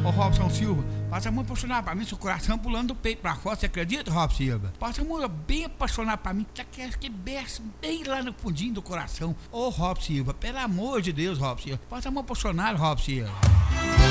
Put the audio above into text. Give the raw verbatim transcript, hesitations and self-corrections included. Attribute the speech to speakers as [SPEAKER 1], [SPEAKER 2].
[SPEAKER 1] Ô Robson Silva, passa a mão apaixonada pra mim, seu coração pulando do peito pra fora, você acredita, Robson Silva? Passa a mão bem apaixonada pra mim, que quer que desce bem lá no fundinho do coração. Ô Robson Silva, pelo amor de Deus, Robson Silva, passa a mão apaixonada, Robson Silva.